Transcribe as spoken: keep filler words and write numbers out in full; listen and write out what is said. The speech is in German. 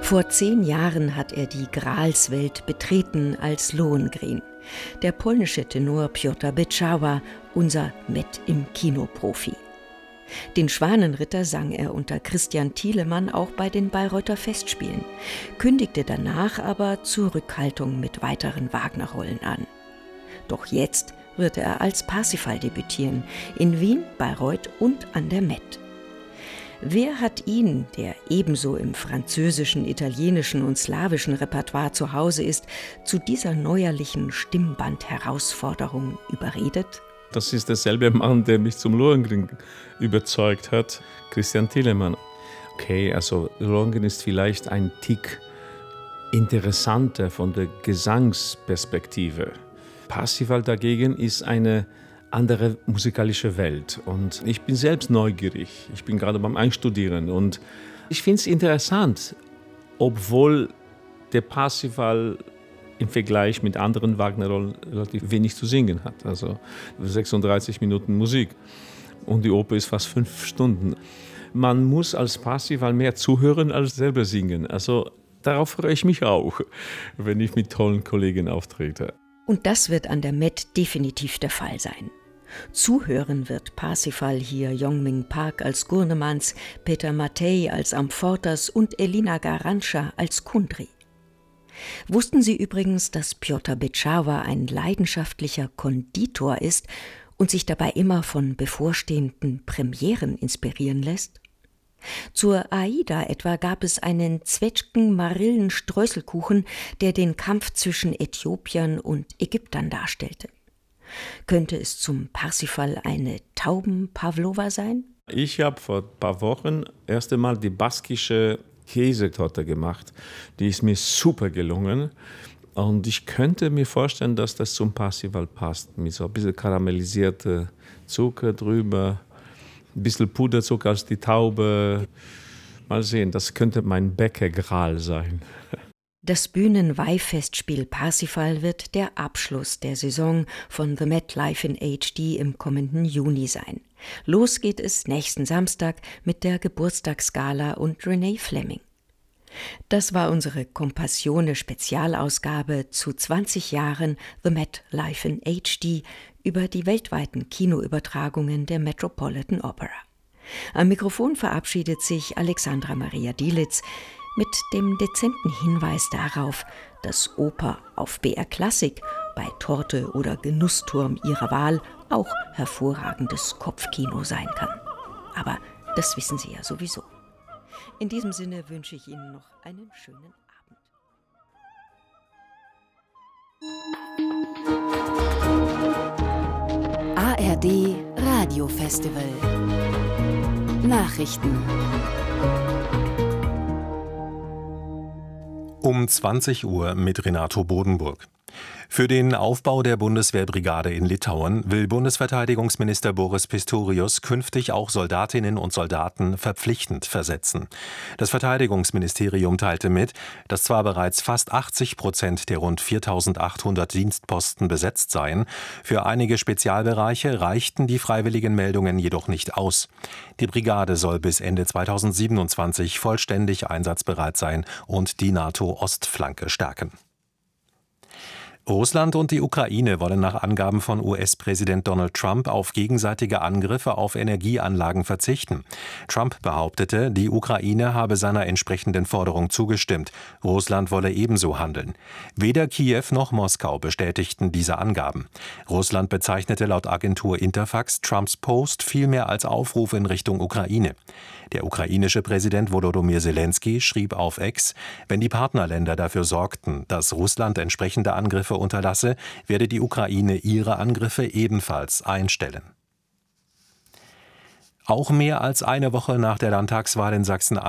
Vor zehn Jahren hat er die Gralswelt betreten als Lohengrin. Der polnische Tenor Piotr Beczała, unser Met im Kino-Profi. Den Schwanenritter sang er unter Christian Thielemann auch bei den Bayreuther Festspielen, kündigte danach aber Zurückhaltung mit weiteren Wagner-Rollen an. Doch jetzt wird er als Parsifal debütieren, in Wien, Bayreuth und an der Met. Wer hat ihn, der ebenso im französischen, italienischen und slawischen Repertoire zu Hause ist, zu dieser neuerlichen Stimmband-Herausforderung überredet? Das ist derselbe Mann, der mich zum Lohengrin überzeugt hat, Christian Thielemann. Okay, also Lohengrin ist vielleicht ein Tick interessanter von der Gesangsperspektive. Parsifal dagegen ist eine andere musikalische Welt. Und ich bin selbst neugierig. Ich bin gerade beim Einstudieren. Und ich finde es interessant, obwohl der Parsifal im Vergleich mit anderen Wagner-Rollen relativ wenig zu singen hat. Also sechsunddreißig Minuten Musik. Und die Oper ist fast fünf Stunden. Man muss als Parsifal mehr zuhören als selber singen. Also darauf freue ich mich auch, wenn ich mit tollen Kollegen auftrete. Und das wird an der Met definitiv der Fall sein. Zuhören wird Parsifal hier Yong-Min Park als Gurnemanz, Peter Mattei als Amfortas und Elina Garantscha als Kundry. Wussten Sie übrigens, dass Piotr Beczała ein leidenschaftlicher Konditor ist und sich dabei immer von bevorstehenden Premieren inspirieren lässt? Zur Aida etwa gab es einen Zwetschgen-Marillen-Streuselkuchen, der den Kampf zwischen Äthiopiern und Ägyptern darstellte. Könnte es zum Parsifal eine Tauben-Pavlova sein? Ich habe vor ein paar Wochen erst einmal die baskische Käsetorte gemacht. Die ist mir super gelungen. Und ich könnte mir vorstellen, dass das zum Parsifal passt. Mit so ein bisschen karamellisierter Zucker drüber, ein bisschen Puderzucker als die Taube. Mal sehen, das könnte mein Bäcker-Gral sein. Das Bühnenweihfestspiel Parsifal wird der Abschluss der Saison von The Met Live in H D im kommenden Juni sein. Los geht es nächsten Samstag mit der Geburtstagsgala und Renee Fleming. Das war unsere Compassione-Spezialausgabe zu zwanzig Jahren The Met Live in H D über die weltweiten Kinoübertragungen der Metropolitan Opera. Am Mikrofon verabschiedet sich Alexandra Maria Dielitz mit dem dezenten Hinweis darauf, dass Oper auf B R Klassik bei Torte oder Genussturm Ihrer Wahl auch hervorragendes Kopfkino sein kann. Aber das wissen Sie ja sowieso. In diesem Sinne wünsche ich Ihnen noch einen schönen Abend. A R D Radiofestival Nachrichten. Um zwanzig Uhr mit Renato Bodenburg. Für den Aufbau der Bundeswehrbrigade in Litauen will Bundesverteidigungsminister Boris Pistorius künftig auch Soldatinnen und Soldaten verpflichtend versetzen. Das Verteidigungsministerium teilte mit, dass zwar bereits fast achtzig Prozent der rund viertausendachthundert Dienstposten besetzt seien, für einige Spezialbereiche reichten die freiwilligen Meldungen jedoch nicht aus. Die Brigade soll bis Ende zweitausendsiebenundzwanzig vollständig einsatzbereit sein und die NATO-Ostflanke stärken. Russland und die Ukraine wollen nach Angaben von U S-Präsident Donald Trump auf gegenseitige Angriffe auf Energieanlagen verzichten. Trump behauptete, die Ukraine habe seiner entsprechenden Forderung zugestimmt. Russland wolle ebenso handeln. Weder Kiew noch Moskau bestätigten diese Angaben. Russland bezeichnete laut Agentur Interfax Trumps Post vielmehr als Aufruf in Richtung Ukraine. Der ukrainische Präsident Volodymyr Zelensky schrieb auf X, wenn die Partnerländer dafür sorgten, dass Russland entsprechende Angriffe unterlasse, werde die Ukraine ihre Angriffe ebenfalls einstellen. Auch mehr als eine Woche nach der Landtagswahl in Sachsen